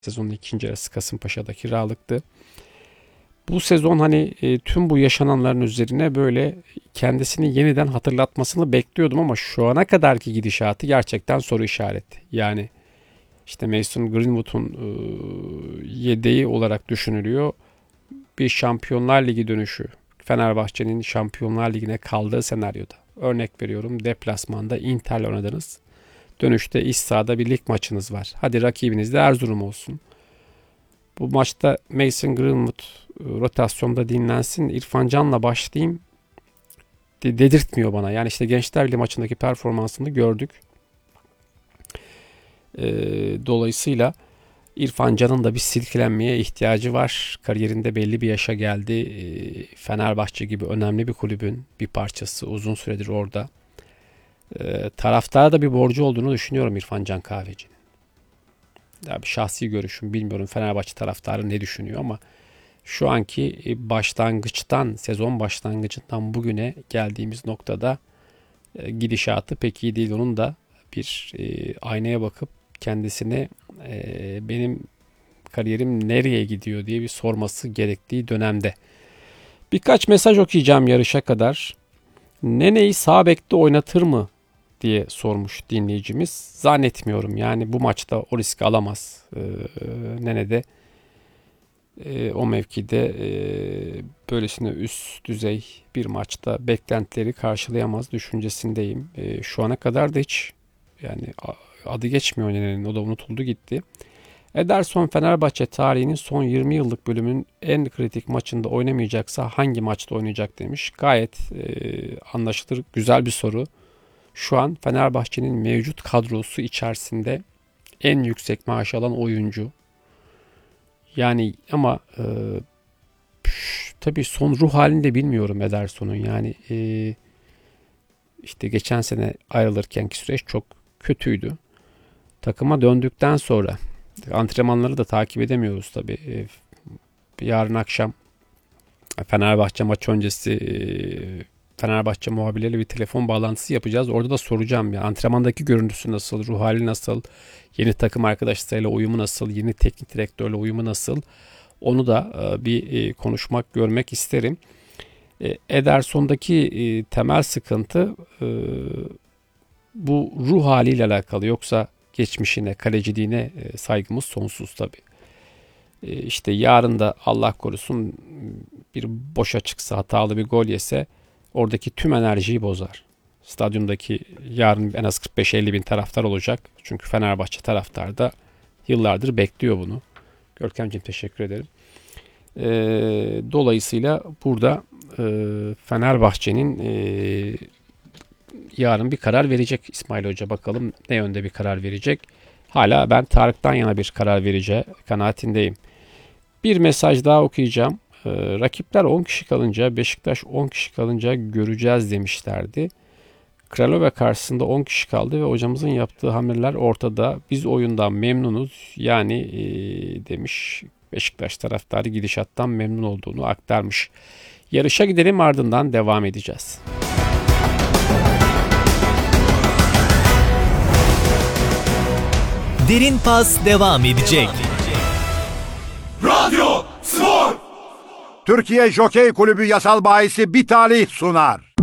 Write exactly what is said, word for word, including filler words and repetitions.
Sezonun ikinci yarısı Kasımpaşa'da kiralıktı. Bu sezon hani e, tüm bu yaşananların üzerine böyle kendisini yeniden hatırlatmasını bekliyordum ama şu ana kadarki gidişatı gerçekten soru işareti. Yani işte Mason Greenwood'un e, yedeği olarak düşünülüyor. Bir Şampiyonlar Ligi dönüşü, Fenerbahçe'nin Şampiyonlar Ligi'ne kaldığı senaryoda. Örnek veriyorum, deplasmanda Inter'le oynadınız. Dönüşte iç sahada bir lig maçınız var. Hadi rakibiniz de Erzurum olsun. Bu maçta Mason Greenwood rotasyonda dinlensin, İrfan Can'la başlayayım dedirtmiyor bana. Yani işte Gençler Birliği maçındaki performansını gördük. Ee, dolayısıyla İrfan Can'ın da bir silkelenmeye ihtiyacı var. Kariyerinde belli bir yaşa geldi. Ee, Fenerbahçe gibi önemli bir kulübün bir parçası. Uzun süredir orada. Ee, taraftara da bir borcu olduğunu düşünüyorum İrfan Can Kahveci'nin. Ya bir şahsi görüşüm, bilmiyorum Fenerbahçe taraftarı ne düşünüyor ama şu anki başlangıçtan, sezon başlangıcından bugüne geldiğimiz noktada e, gidişatı pek iyi değil. Onun da bir e, aynaya bakıp kendisine e, benim kariyerim nereye gidiyor diye bir sorması gerektiği dönemde. Birkaç mesaj okuyacağım yarışa kadar. Nene'yi sağ bekte oynatır mı diye sormuş dinleyicimiz. Zannetmiyorum, yani bu maçta o riski alamaz. Ee, Nene de e, o mevkide e, böylesine üst düzey bir maçta beklentileri karşılayamaz düşüncesindeyim. E, şu ana kadar da hiç yani adı geçmiyor Nene'nin, o da unutuldu gitti. Ederson Fenerbahçe tarihinin son yirmi yıllık bölümünün en kritik maçında oynamayacaksa hangi maçta oynayacak demiş. Gayet e, anlaşılır, güzel bir soru. Şu an Fenerbahçe'nin mevcut kadrosu içerisinde en yüksek maaş alan oyuncu. Yani ama e, püş, tabii son ruh halini de bilmiyorum Ederson'un. Yani e, işte geçen sene ayrılırkenki süreç çok kötüydü. Takıma döndükten sonra antrenmanları da takip edemiyoruz tabii. E, yarın akşam Fenerbahçe maç öncesi e, Fenerbahçe muhabirleriyle bir telefon bağlantısı yapacağız. Orada da soracağım ya, antrenmandaki görüntüsü nasıl, ruh hali nasıl, yeni takım arkadaşlarıyla uyumu nasıl, yeni teknik direktörle uyumu nasıl, onu da bir konuşmak, görmek isterim. Ederson'daki temel sıkıntı bu ruh haliyle alakalı, yoksa geçmişine, kaleciliğine saygımız sonsuz tabii. İşte yarın da Allah korusun bir boşa çıksa, hatalı bir gol yese oradaki tüm enerjiyi bozar. Stadyumdaki yarın en az kırk beş elli bin taraftar olacak. Çünkü Fenerbahçe taraftar da yıllardır bekliyor bunu. Görkemciğim teşekkür ederim. E, dolayısıyla burada e, Fenerbahçe'nin e, yarın bir karar verecek İsmail Hoca. Bakalım ne yönde bir karar verecek. Hala ben Tarık'tan yana bir karar vereceği kanaatindeyim. Bir mesaj daha okuyacağım. Ee, rakipler on kişi kalınca, Beşiktaş on kişi kalınca göreceğiz demişlerdi. Kralova karşısında on kişi kaldı ve hocamızın yaptığı hamleler ortada. Biz oyundan memnunuz. Yani e, demiş, Beşiktaş taraftarı gidişattan memnun olduğunu aktarmış. Yarışa gidelim, ardından devam edeceğiz. Derin Pas devam edecek. Radyo Spor. Türkiye Jokey Kulübü yasal bahisi Bir Talih sunar.